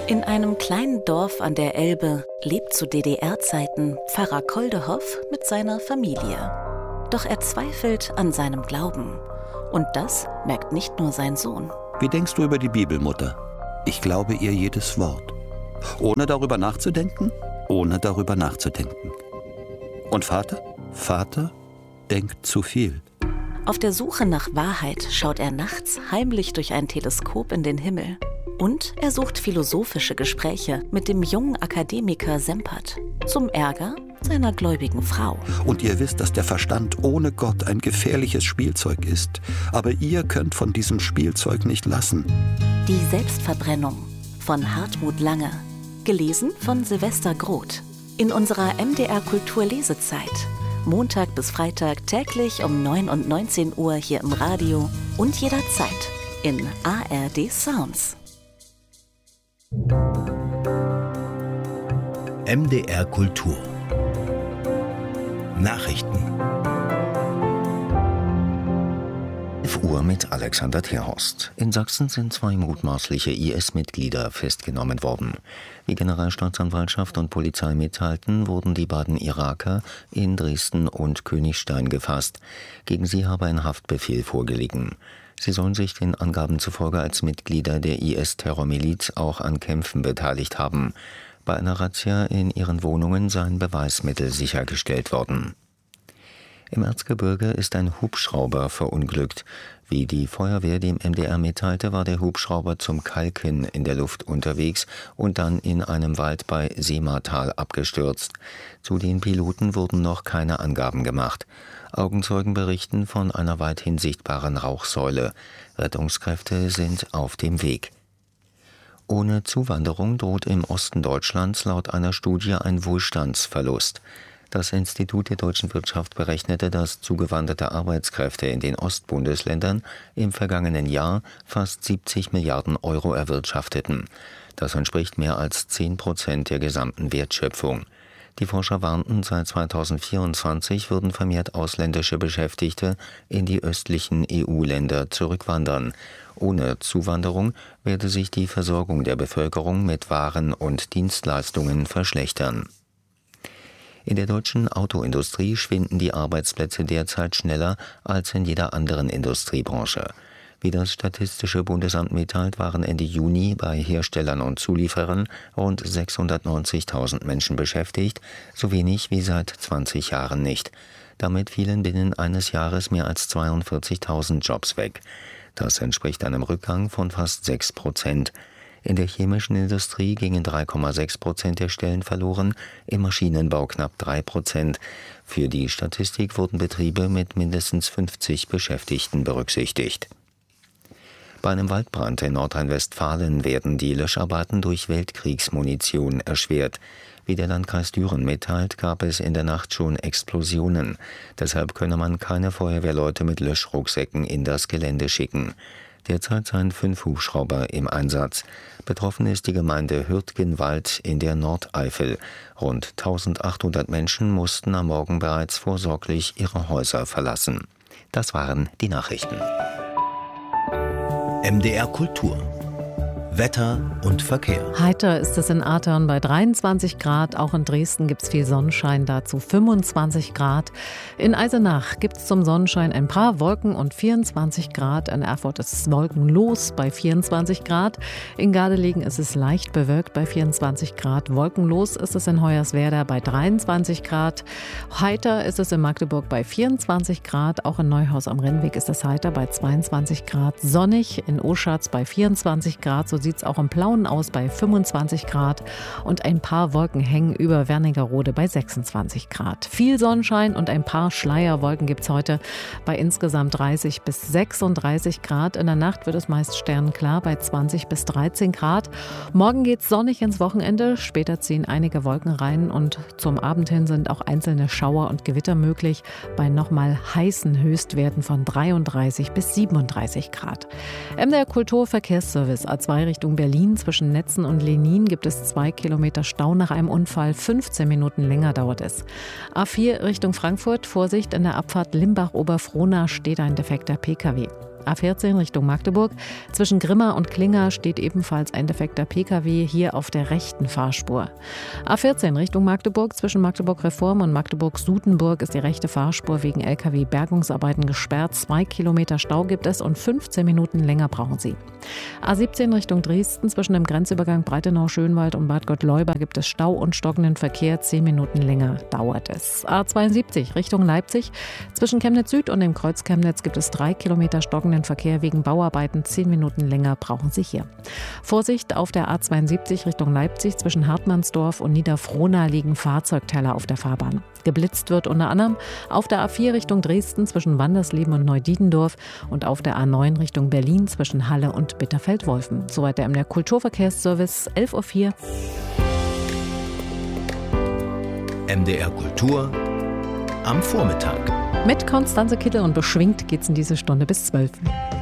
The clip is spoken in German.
In einem kleinen Dorf an der Elbe lebt zu DDR-Zeiten Pfarrer Koldehoff mit seiner Familie. Doch er zweifelt an seinem Glauben. Und das merkt nicht nur sein Sohn. Wie denkst du über die Bibel, Mutter? Ich glaube ihr jedes Wort. Ohne darüber nachzudenken? Ohne darüber nachzudenken. Und Vater? Vater denkt zu viel. Auf der Suche nach Wahrheit schaut er nachts heimlich durch ein Teleskop in den Himmel. Und er sucht philosophische Gespräche mit dem jungen Akademiker Sempert. Zum Ärger seiner gläubigen Frau. Und ihr wisst, dass der Verstand ohne Gott ein gefährliches Spielzeug ist. Aber ihr könnt von diesem Spielzeug nicht lassen. Die Selbstverbrennung von Hartmut Lange. Gelesen von Silvester Groth. In unserer MDR Kultur Lesezeit. Montag bis Freitag täglich um 9 und 19 Uhr hier im Radio und jederzeit in ARD Sounds. MDR Kultur Nachrichten 11 Uhr mit Alexander Terhorst. In Sachsen sind 2 mutmaßliche IS-Mitglieder festgenommen worden. Wie Generalstaatsanwaltschaft und Polizei mitteilten, wurden die beiden Iraker in Dresden und Königstein gefasst. Gegen sie habe ein Haftbefehl vorgelegen. Sie sollen sich den Angaben zufolge als Mitglieder der IS-Terrormiliz auch an Kämpfen beteiligt haben. Bei einer Razzia in ihren Wohnungen seien Beweismittel sichergestellt worden. Im Erzgebirge ist ein Hubschrauber verunglückt. Wie die Feuerwehr dem MDR mitteilte, war der Hubschrauber zum Kalken in der Luft unterwegs und dann in einem Wald bei Seematal abgestürzt. Zu den Piloten wurden noch keine Angaben gemacht. Augenzeugen berichten von einer weithin sichtbaren Rauchsäule. Rettungskräfte sind auf dem Weg. Ohne Zuwanderung droht im Osten Deutschlands laut einer Studie ein Wohlstandsverlust. Das Institut der deutschen Wirtschaft berechnete, dass zugewanderte Arbeitskräfte in den Ostbundesländern im vergangenen Jahr fast 70 Milliarden Euro erwirtschafteten. Das entspricht mehr als 10% der gesamten Wertschöpfung. Die Forscher warnten, seit 2024 würden vermehrt ausländische Beschäftigte in die östlichen EU-Länder zurückwandern. Ohne Zuwanderung werde sich die Versorgung der Bevölkerung mit Waren und Dienstleistungen verschlechtern. In der deutschen Autoindustrie schwinden die Arbeitsplätze derzeit schneller als in jeder anderen Industriebranche. Wie das Statistische Bundesamt mitteilt, waren Ende Juni bei Herstellern und Zulieferern rund 690.000 Menschen beschäftigt, so wenig wie seit 20 Jahren nicht. Damit fielen binnen eines Jahres mehr als 42.000 Jobs weg. Das entspricht einem Rückgang von fast 6%. In der chemischen Industrie gingen 3,6% der Stellen verloren, im Maschinenbau knapp 3%. Für die Statistik wurden Betriebe mit mindestens 50 Beschäftigten berücksichtigt. Bei einem Waldbrand in Nordrhein-Westfalen werden die Löscharbeiten durch Weltkriegsmunition erschwert. Wie der Landkreis Düren mitteilt, gab es in der Nacht schon Explosionen. Deshalb könne man keine Feuerwehrleute mit Löschrucksäcken in das Gelände schicken. Derzeit seien 5 Hubschrauber im Einsatz. Betroffen ist die Gemeinde Hürtgenwald in der Nordeifel. Rund 1800 Menschen mussten am Morgen bereits vorsorglich ihre Häuser verlassen. Das waren die Nachrichten. MDR Kultur. Wetter und Verkehr. Heiter ist es in Aatern bei 23 Grad. Auch in Dresden gibt es viel Sonnenschein, dazu 25 Grad. In Eisenach gibt es zum Sonnenschein ein paar Wolken und 24 Grad. In Erfurt ist es wolkenlos bei 24 Grad. In Gardelegen ist es leicht bewölkt bei 24 Grad. Wolkenlos ist es in Hoyerswerda bei 23 Grad. Heiter ist es in Magdeburg bei 24 Grad. Auch in Neuhaus am Rennweg ist es heiter bei 22 Grad. Sonnig in Oschatz bei 24 Grad. So sieht es auch im Plauen aus bei 25 Grad und ein paar Wolken hängen über Wernigerode bei 26 Grad. Viel Sonnenschein und ein paar Schleierwolken gibt es heute bei insgesamt 30 bis 36 Grad. In der Nacht wird es meist sternenklar bei 20 bis 13 Grad. Morgen geht es sonnig ins Wochenende, später ziehen einige Wolken rein und zum Abend hin sind auch einzelne Schauer und Gewitter möglich bei nochmal heißen Höchstwerten von 33 bis 37 Grad. MDR Kulturverkehrsservice A2 Richtung Berlin zwischen Netzen und Lenin gibt es 2 Kilometer Stau nach einem Unfall. 15 Minuten länger dauert es. A4 Richtung Frankfurt. Vorsicht, in der Abfahrt Limbach-Oberfrohna steht ein defekter Pkw. A14 Richtung Magdeburg. Zwischen Grimma und Klinger steht ebenfalls ein defekter Pkw, hier auf der rechten Fahrspur. A14 Richtung Magdeburg. Zwischen Magdeburg-Reform und Magdeburg-Sudenburg ist die rechte Fahrspur wegen Lkw-Bergungsarbeiten gesperrt. 2 Kilometer Stau gibt es und 15 Minuten länger brauchen Sie. A17 Richtung Dresden. Zwischen dem Grenzübergang Breitenau-Schönwald und Bad Gottleuba gibt es Stau und stockenden Verkehr. 10 Minuten länger dauert es. A72 Richtung Leipzig. Zwischen Chemnitz Süd und dem Kreuz Chemnitz gibt es 3 Kilometer stockenden Verkehr wegen Bauarbeiten. 10 Minuten länger brauchen Sie hier. Vorsicht auf der A72 Richtung Leipzig. Zwischen Hartmannsdorf und Niederfrohna liegen Fahrzeugteller auf der Fahrbahn. Geblitzt wird unter anderem auf der A4 Richtung Dresden zwischen Wandersleben und Neudiedendorf und auf der A9 Richtung Berlin zwischen Halle und Bitterfeld-Wolfen. Soweit der MDR Kulturverkehrsservice, 11:04 Uhr. MDR Kultur am Vormittag. Mit Konstanze Kittel und beschwingt geht's in diese Stunde bis 12 Uhr.